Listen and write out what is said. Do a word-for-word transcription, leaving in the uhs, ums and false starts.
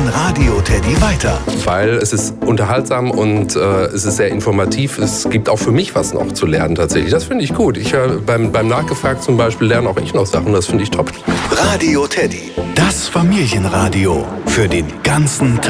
Radio Teddy weiter. Weil es ist unterhaltsam und äh, es ist sehr informativ. Es gibt auch für mich was noch zu lernen tatsächlich. Das finde ich gut. Ich äh, beim, beim Nachgefragt zum Beispiel lerne auch ich noch Sachen. Das finde ich top. Radio Teddy, das Familienradio für den ganzen Tag.